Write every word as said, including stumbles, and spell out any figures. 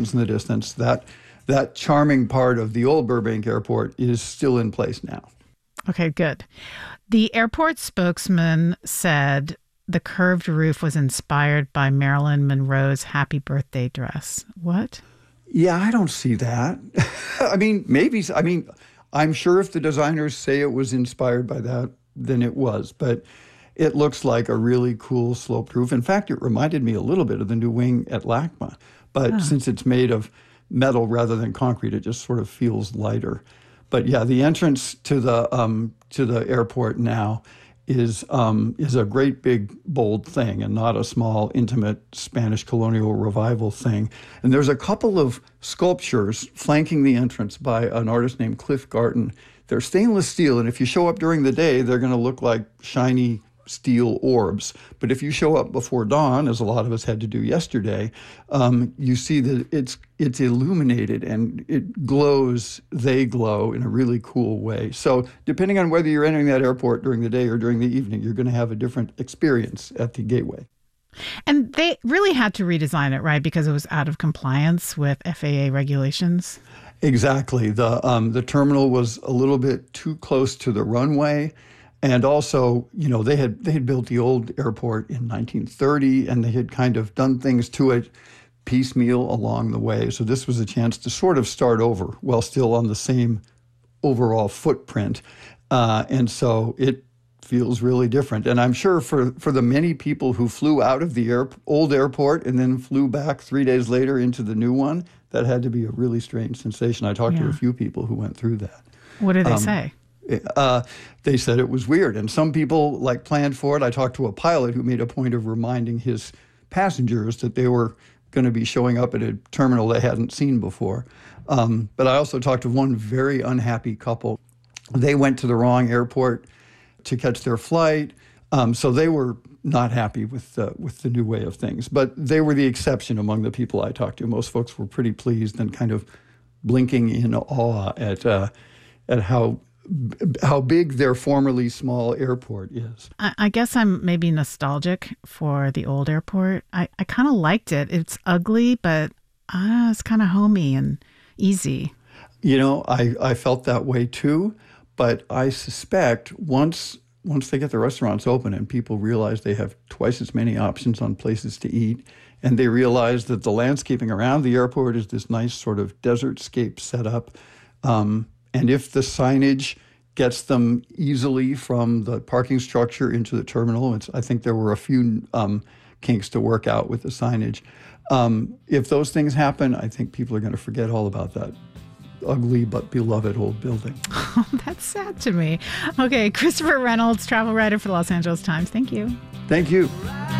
buildings in the distance. That that charming part of the old Burbank Airport is still in place now. Okay, good. The airport spokesman said the curved roof was inspired by Marilyn Monroe's Happy Birthday dress. What? Yeah, I don't see that. I mean, maybe, I mean, I'm sure if the designers say it was inspired by that, then it was. But it looks like a really cool sloped roof. In fact, it reminded me a little bit of the new wing at LACMA. But oh. since it's made of metal rather than concrete, it just sort of feels lighter. But yeah, the entrance to the um, to the airport now is um, is a great big bold thing, and not a small intimate Spanish colonial revival thing. And there's a couple of sculptures flanking the entrance by an artist named Cliff Garton. They're stainless steel, and if you show up during the day, they're going to look like shiny steel orbs. But if you show up before dawn, as a lot of us had to do yesterday, um, you see that it's it's illuminated and it glows, they glow in a really cool way. So depending on whether you're entering that airport during the day or during the evening, you're going to have a different experience at the gateway. And they really had to redesign it, right? Because it was out of compliance with F A A regulations? Exactly. The um, the terminal was a little bit too close to the runway. And also, you know, they had they had built the old airport in nineteen thirty, and they had kind of done things to it piecemeal along the way. So this was a chance to sort of start over while still on the same overall footprint. Uh, and so it feels really different. And I'm sure for, for the many people who flew out of the air, old airport and then flew back three days later into the new one, that had to be a really strange sensation. I talked yeah. to a few people who went through that. What did they um, say? Uh, they said it was weird. And some people like planned for it. I talked to a pilot who made a point of reminding his passengers that they were going to be showing up at a terminal they hadn't seen before. Um, but I also talked to one very unhappy couple. They went to the wrong airport to catch their flight. Um, so they were not happy with, uh, with the new way of things. But they were the exception among the people I talked to. Most folks were pretty pleased and kind of blinking in awe at, uh, at how how big their formerly small airport is. I, I guess I'm maybe nostalgic for the old airport. I, I kind of liked it. It's ugly, but uh, it's kind of homey and easy. You know, I, I felt that way too, but I suspect once once they get the restaurants open and people realize they have twice as many options on places to eat, and they realize that the landscaping around the airport is this nice sort of desert-scape setup, um, and if the signage gets them easily from the parking structure into the terminal, it's, I think there were a few um, kinks to work out with the signage. Um, if those things happen, I think people are going to forget all about that ugly but beloved old building. Oh, that's sad to me. Okay, Christopher Reynolds, travel writer for the Los Angeles Times. Thank you. Thank you.